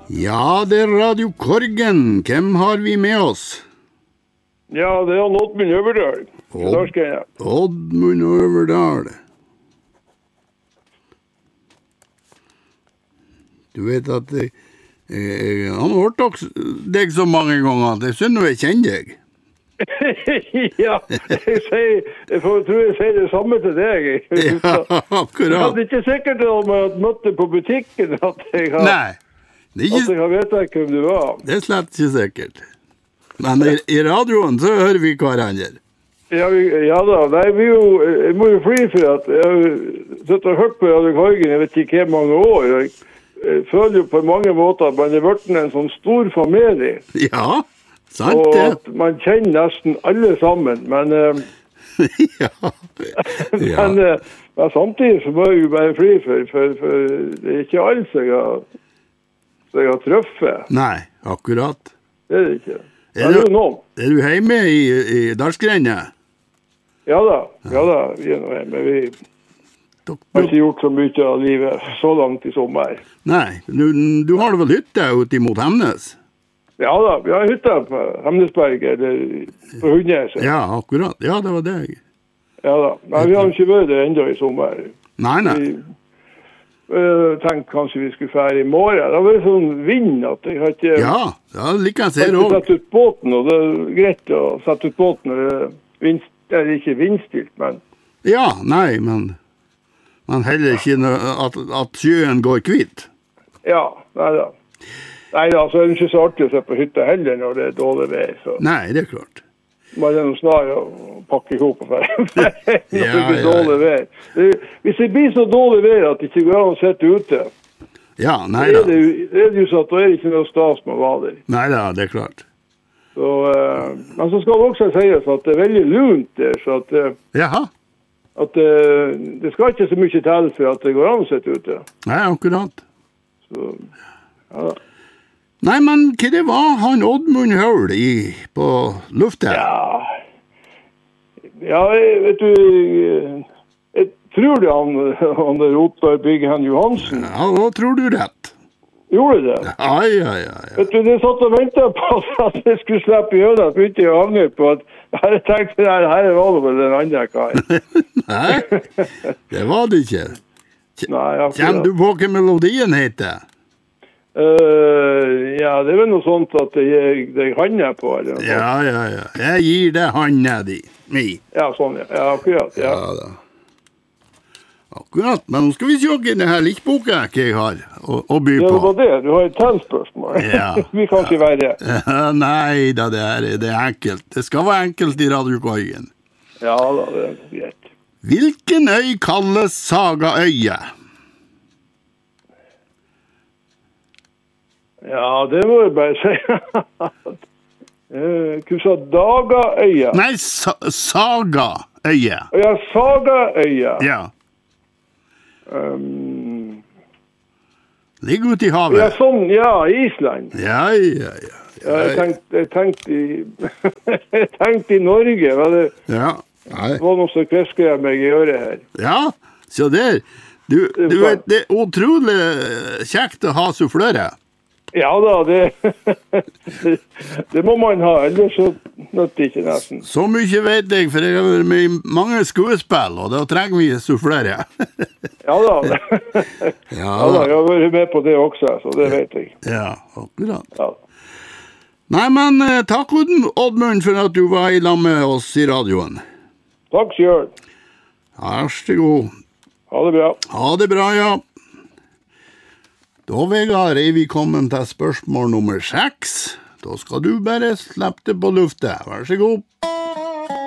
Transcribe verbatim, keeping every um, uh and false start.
Ja, det er Radio Korgen. Hvem har vi med oss? Ja, det er Oddmund Øverdal. Odd, Oddmund Øverdal. Du vet at jeg, jeg, han har hørt deg så mange ganger at jeg synes jeg kjenner deg. Ja, jeg, sier, jeg får, tror jeg sier det samme til deg. Ja, akkurat. Jeg hadde ikke sikkert om jeg hadde møtt deg på butikken at jeg har, Nei, det er ikke, at jeg har vet hvem du var. Det er slett ikke sikkert. Men i, i radioen så hører vi hverandre. Ja, vi, ja da, nei, vi jo, jeg må jo fly for at jeg har sittet og hørt på Radio Korgen, jeg vet ikke hvor mange år. Jeg, jeg føler jo på mange måter at man er vært en sånn stor familie. Ja, sant og det. at man kjenner nesten alle sammen, men, ja. Ja. men, men samtidig så må jeg jo bare fly for, for, for det er ikke alt som jeg har, som jeg har truffet. Nei, akkurat. Det er det ikke. Er du, er du hjemme i, i Dalsgrenda? Ja da, ja da, vi er nå hjemme. Vi har ikke gjort så mye av livet så langt i sommer. Nei, du, du har vel hytte ute imot Hemnes? Ja da, vi har hytte på Hemnesberg, eller på Hundnes. Ja, akkurat. Ja, det var det. Ja da, men vi har ikke vært der enda i sommer. Nei, nei. Vi, Jeg tenkte kanskje vi skulle fære i morgen. Det var sånn vind at jeg har ikke... Ja, ja like jeg ser også. også. Sett ut båten, og det er greit å sette ut båten når det er, vind, det er ikke vindstilt, men... Ja, nei, men... Man heller ikke at, at sjøen går kvitt. Ja, nei da. Nei da, så er det ikke så artig å se på hytta heller når det er dårlig vær. Så. Nei, det er klart. Man er noe snar å pakke ihop for når det blir dårlig vær. Det, hvis det blir så dårlig vær at det ikke går an å sitte ute, ja, nei da. Det er det, det er det jo så at det er ikke noe stas med å være der. Nei da, det er klart. Så, uh, men så skal det også sies at det er veldig lunt der, så at, uh, Jaha. at uh, det skal ikke så mye til for at det går an å sitte ute. Nei, akkurat. Så, ja da. Nei, men hva det var han Oddmund Høl i på luftet? Ja, ja jeg, vet du, jeg, jeg tror det han, han der Ottar Byggen Johansen. Ja, da tror du rett. Gjorde det? Ja, ja, ja. ja. Vet du, det satt og ventet på at jeg skulle slippe i øynene, at begynte jeg å angre på at jeg tenkte at her var det vel en annen kar. Nei, det var det ikke. Nei, kjenner du på hva melodien heter? Uh, ja, det er vel noe sånt at jeg, jeg handler på, eller noe. Ja, ja, ja. Jeg gir deg handa di. Mi. Ja, sånn, ja. Ja, akkurat, ja. Ja, da. Akkurat, men nå skal vi se hva denne littboka jeg har å, å by på. Ja, det var det. Du har et tellspørsmål. Ja. Vi kan ikke være det. Ja, nei da, det er, det er enkelt. Det skal være enkelt i Radio Korgen. Ja da, det er greit. Hvilken øy kalles Sagaøye? Ja, det må jeg bare si. Hva sa Dagaøya? Nei, sa Sagaøye. Ja, Sagaøya. Ja. Um, Ligger ute i havet. ja, sånn, ja, Island. Ja, ja, ja. Ja, jeg tenkte, jeg tenkte i, jeg tenkte i Norge, var det, Ja. Nei. det var noe som kvisker meg i øret her. Ja, så der. Du, du vet, det er utrolig kjekt å ha suffløre. Ja da, det, det må man ha, ellers så nøtter ikke nesten. Så mye vet jeg, for jeg har vært med i mange skuespill, og da trenger vi suffløre. Ja da, Ja, ja da, jeg har vært med på det også, så det vet jeg. Ja, akkurat. Ja. Nei, men eh, takk Oddmund for at du var i lag med oss i radioen. Takk selv. Vær så god. Ha det bra. Ha det bra, ja. Da, Vegard, er vi kommet til spørsmål nummer seks. Da skal du bare slippe det på luftet. Vær så god.